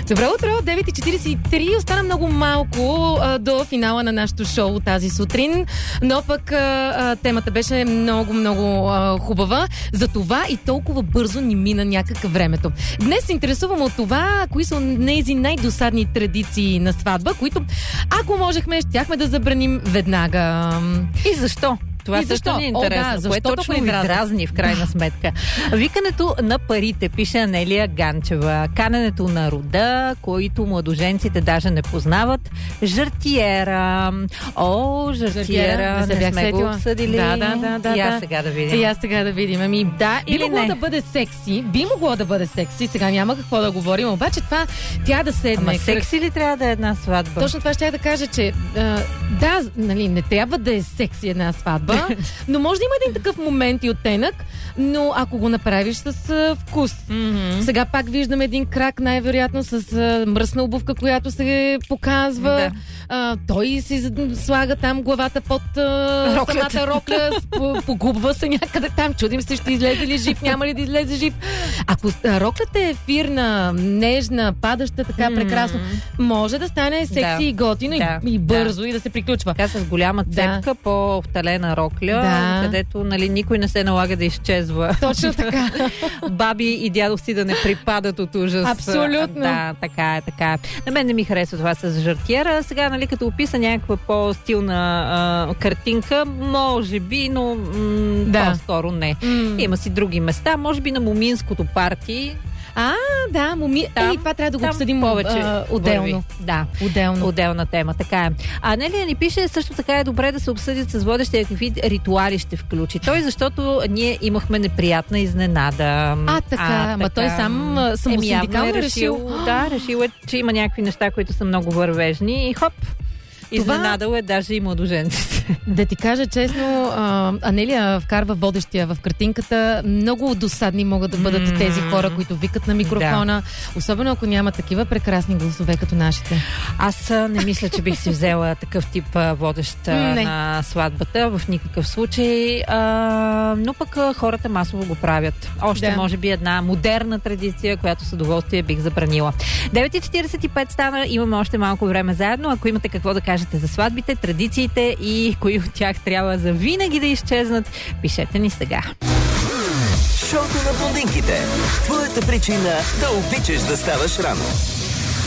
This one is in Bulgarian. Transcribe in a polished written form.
Добро утро, 9:43. Остана много малко до финала на нашото шоу тази сутрин, но пък темата беше много хубава. Затова и толкова бързо ни мина някакъв времето. Днес се интересувам от това, кои са тези най-досадни традиции на сватба, които, ако можехме, щяхме да забраним веднага. И защо? Това също ни е интересно. Кое точно ви дразни в крайна сметка? Викането на парите, пише Анелия Ганчева. Каненето на рода, които младоженците даже не познават. Жартиера. Жартиера. Не сме го обсъдили. Да. И аз сега да видим. И аз сега да видим. Ами, да, би могло да бъде секси. Би могло да бъде секси. Сега няма какво да говорим. Обаче това тя да седне. Ама секси ли трябва да е една сватба? Точно това ще да кажа, че да, нали, не трябва да е секси една сватба, но може да има един такъв момент и оттенък, но ако го направиш с вкус. Mm-hmm. Сега пак виждам един крак, най-вероятно с мръсна обувка, която се показва. Да. Той си слага там главата под самата рокля, погубва се някъде там, чудим се, ще излезе ли жив, няма ли да излезе жив. Ако роклята е ефирна, нежна, падаща така прекрасно, може да стане секси и готино и бързо и да се приключва. Така с голяма цепка по вталена рокля, където нали, никой не се налага да изчезва. Точно така. Баби и дядо си да не припадат от ужас. Абсолютно. Да, така е. На мен не ми харесва това с жартиера. Сега, нали, като описа някаква по-стилна картинка, може би, но по-скоро не. Има си други места. Може би на моминското парти. Това трябва да го обсъдим повече отделно. Да, отделна тема, така е. А Нелия ни пише, също така е добре да се обсъдят с водещия какви ритуали ще включи. Той, защото ние имахме неприятна изненада. Ама той сам самосиндикално решил. Да, решил е, че има някакви неща, които са много вървежни и хоп. Изненадал е даже и младоженците. Да ти кажа честно, Анелия вкарва водещия в картинката. Много досадни могат да бъдат тези хора, които викат на микрофона. Особено ако няма такива прекрасни гласове като нашите. Аз не мисля, че бих си взела такъв тип водещ на сватбата. В никакъв случай. Но пък хората масово го правят. Още може би една модерна традиция, която с удоволствие бих забранила. 9:45 стана. Имаме още малко време заедно. Ако имате какво да кажете за сватбите, традициите и кои от тях трябва за винаги да изчезнат, пишете ни сега. Шоуто на блондинките. Твоята причина да обичаш да ставаш рано.